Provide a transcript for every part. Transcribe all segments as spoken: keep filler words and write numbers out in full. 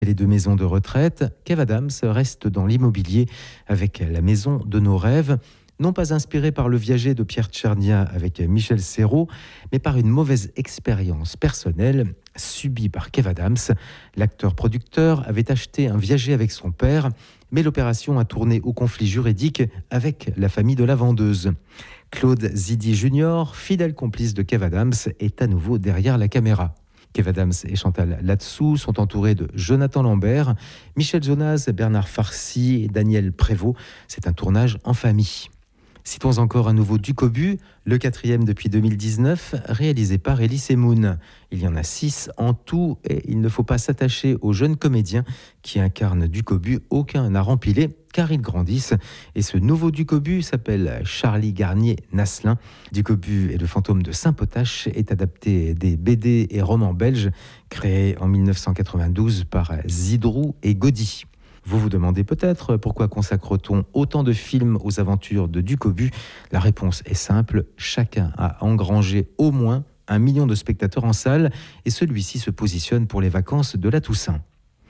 Et les deux maisons de retraite, Kev Adams reste dans l'immobilier avec la maison de nos rêves, non pas inspirée par Le Viager de Pierre Tchernia avec Michel Serrault, mais par une mauvaise expérience personnelle subie par Kev Adams. L'acteur-producteur avait acheté un viager avec son père, mais l'opération a tourné au conflit juridique avec la famille de la vendeuse. Claude Zidi junior, fidèle complice de Kev Adams, est à nouveau derrière la caméra. Kev Adams et Chantal Latsou sont entourés de Jonathan Lambert, Michel Jonas, Bernard Farcy et Daniel Prévost. C'est un tournage en famille. Citons encore un nouveau Ducobu, le quatrième depuis deux mille dix-neuf, réalisé par Elie Semoun. Il y en a six en tout et il ne faut pas s'attacher aux jeunes comédiens qui incarnent Ducobu. Aucun n'a rempilé car ils grandissent. Et ce nouveau Ducobu s'appelle Charlie Garnier-Nasselin. Ducobu et le fantôme de Saint-Potache est adapté des B D et romans belges créés en mille neuf cent quatre-vingt-douze par Zidrou et Gaudy. Vous vous demandez peut-être pourquoi consacre-t-on autant de films aux aventures de Ducobu ? La réponse est simple, chacun a engrangé au moins un million de spectateurs en salle et celui-ci se positionne pour les vacances de la Toussaint.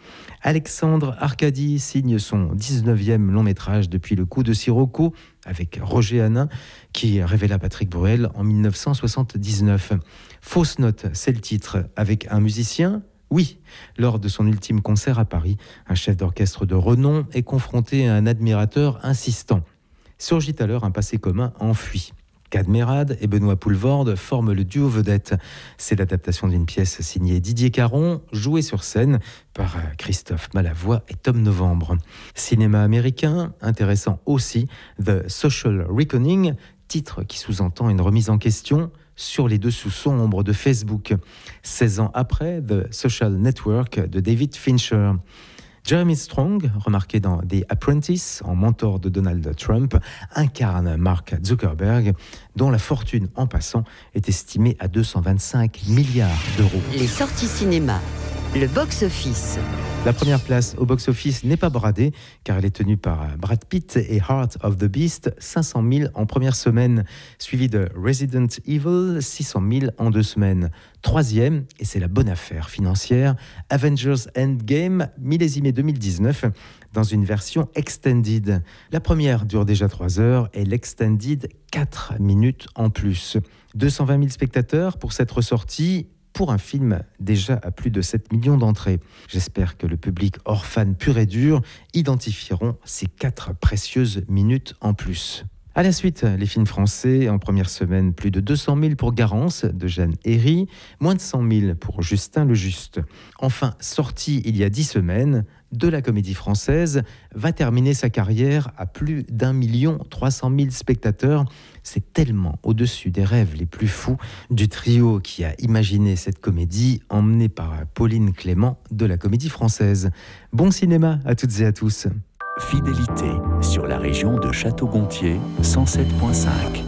Alexandre Arcadi signe son dix-neuvième long métrage depuis Le Coup de Sirocco avec Roger Hanin qui révéla Patrick Bruel en mille neuf cent soixante-dix-neuf. Fausse note, c'est le titre, avec un musicien. Oui, lors de son ultime concert à Paris, un chef d'orchestre de renom est confronté à un admirateur insistant. Surgit alors un passé commun enfui. Cadmerade et Benoît Poulvorde forment le duo vedette. C'est l'adaptation d'une pièce signée Didier Caron, jouée sur scène par Christophe Malavoie et Tom Novembre. Cinéma américain, intéressant aussi, The Social Reckoning, titre qui sous-entend une remise en question sur les dessous sombres de Facebook. seize ans après, The Social Network de David Fincher. Jeremy Strong, remarqué dans The Apprentice, en mentor de Donald Trump, incarne Mark Zuckerberg, dont la fortune en passant est estimée à deux cent vingt-cinq milliards d'euros. Les sorties cinéma, le box-office. La première place au box-office n'est pas bradée, car elle est tenue par Brad Pitt et Heart of the Beast, cinq cent mille en première semaine, suivi de Resident Evil, six cent mille en deux semaines. Troisième, et c'est la bonne affaire financière, Avengers Endgame, millésimé deux mille dix-neuf, dans une version extended. La première dure déjà trois heures et l'extended quatre minutes en plus. deux cent vingt mille spectateurs pour cette ressortie, pour un film déjà à plus de sept millions d'entrées. J'espère que le public hors fan pur et dur identifieront ces quatre précieuses minutes en plus. À la suite, les films français. En première semaine, plus de deux cent mille pour Garance de Jeanne Herry, moins de cent mille pour Justin Le Juste. Enfin, sorti il y a dix semaines, De la Comédie Française va terminer sa carrière à plus d'un million trois cent mille spectateurs. C'est tellement au-dessus des rêves les plus fous du trio qui a imaginé cette comédie, emmenée par Pauline Clément de la Comédie Française. Bon cinéma à toutes et à tous. Fidélité sur la région de Château-Gontier, cent sept virgule cinq.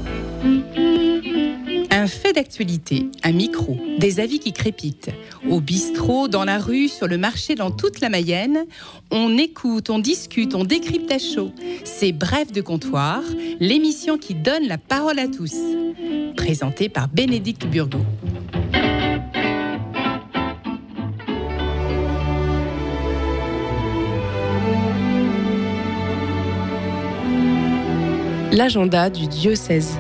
Un fait d'actualité, un micro, des avis qui crépitent. Au bistrot, dans la rue, sur le marché, dans toute la Mayenne, on écoute, on discute, on décrypte à chaud. C'est Bref de comptoir, l'émission qui donne la parole à tous. Présentée par Bénédicte Burgot. L'agenda du diocèse.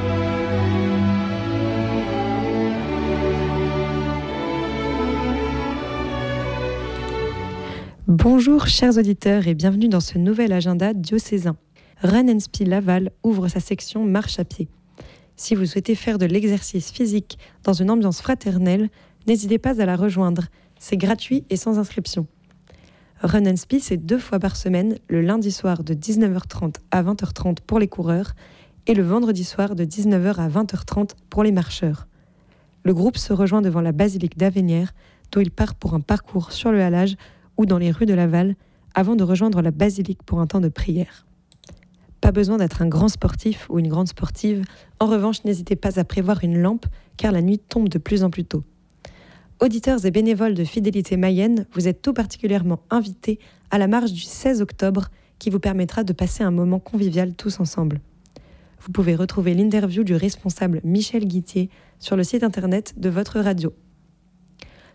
Bonjour chers auditeurs et bienvenue dans ce nouvel agenda diocésain. Run and Spi Laval ouvre sa section marche à pied. Si vous souhaitez faire de l'exercice physique dans une ambiance fraternelle, n'hésitez pas à la rejoindre. C'est gratuit et sans inscription. Run and Spi, c'est deux fois par semaine, le lundi soir de dix-neuf heures trente à vingt heures trente pour les coureurs et le vendredi soir de dix-neuf heures à vingt heures trente pour les marcheurs. Le groupe se rejoint devant la basilique d'Avennières, d'où il part pour un parcours sur le halage ou dans les rues de Laval, avant de rejoindre la basilique pour un temps de prière. Pas besoin d'être un grand sportif ou une grande sportive, en revanche n'hésitez pas à prévoir une lampe, car la nuit tombe de plus en plus tôt. Auditeurs et bénévoles de Fidélité Mayenne, vous êtes tout particulièrement invités à la marche du seize octobre, qui vous permettra de passer un moment convivial tous ensemble. Vous pouvez retrouver l'interview du responsable Michel Guittier sur le site internet de votre radio.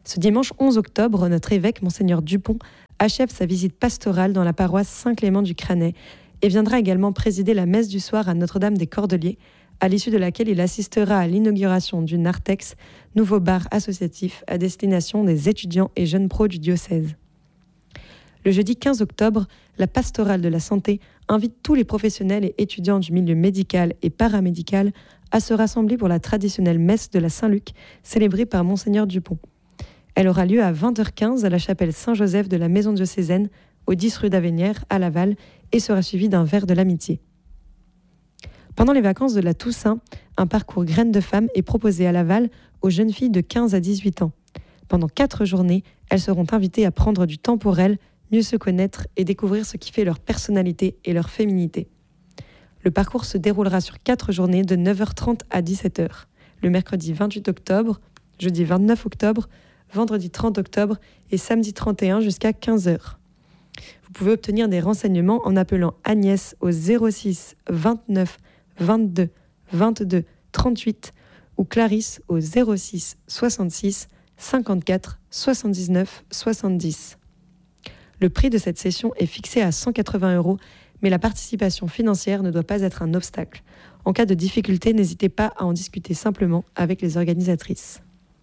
Ce dimanche onze octobre, notre évêque, Monseigneur Dupont, achève sa visite pastorale dans la paroisse Saint-Clément du Cranay et viendra également présider la messe du soir à Notre-Dame des Cordeliers, à l'issue de laquelle il assistera à l'inauguration du Narthex, nouveau bar associatif à destination des étudiants et jeunes pros du diocèse. Le jeudi quinze octobre, la pastorale de la santé invite tous les professionnels et étudiants du milieu médical et paramédical à se rassembler pour la traditionnelle messe de la Saint-Luc, célébrée par Monseigneur Dupont. Elle aura lieu à vingt heures quinze à la chapelle Saint-Joseph de la Maison diocésaine, au dix rue d'Avenières, à Laval, et sera suivie d'un verre de l'amitié. Pendant les vacances de la Toussaint, un parcours graines de femmes est proposé à Laval aux jeunes filles de quinze à dix-huit ans. Pendant quatre journées, elles seront invitées à prendre du temps pour elles, mieux se connaître et découvrir ce qui fait leur personnalité et leur féminité. Le parcours se déroulera sur quatre journées de neuf heures trente à dix-sept heures, le mercredi vingt-huit octobre, jeudi vingt-neuf octobre, vendredi trente octobre et samedi trente et un jusqu'à quinze heures. Vous pouvez obtenir des renseignements en appelant Agnès au zéro six vingt-neuf vingt-deux vingt-deux trente-huit ou Clarisse au zéro six soixante-six cinquante-quatre soixante-dix-neuf soixante-dix. Le prix de cette session est fixé à cent quatre-vingts euros, mais la participation financière ne doit pas être un obstacle. En cas de difficulté, n'hésitez pas à en discuter simplement avec les organisatrices.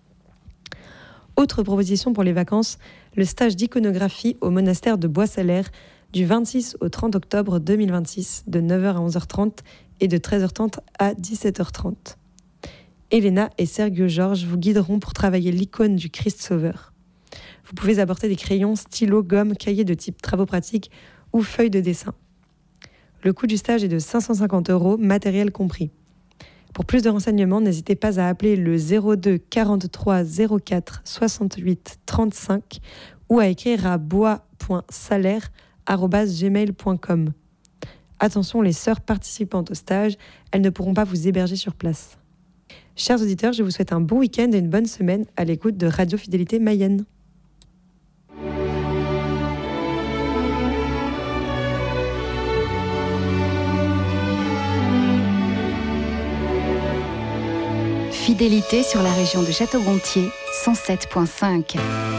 Autre proposition pour les vacances, le stage d'iconographie au monastère de Bois-Salaire du vingt-six au trente octobre deux mille vingt-six de neuf heures à onze heures trente et de treize heures trente à dix-sept heures trente. Elena et Sergio Georges vous guideront pour travailler l'icône du Christ Sauveur. Vous pouvez apporter des crayons, stylos, gommes, cahiers de type travaux pratiques ou feuilles de dessin. Le coût du stage est de cinq cent cinquante euros, matériel compris. Pour plus de renseignements, n'hésitez pas à appeler le zéro deux quarante-trois zéro quatre soixante-huit trente-cinq ou à écrire à bois point salaire arobase gmail point com. Attention, les sœurs participantes au stage, elles ne pourront pas vous héberger sur place. Chers auditeurs, je vous souhaite un bon week-end et une bonne semaine à l'écoute de Radio Fidélité Mayenne. Fidélité sur la région de Château-Gontier, cent sept virgule cinq.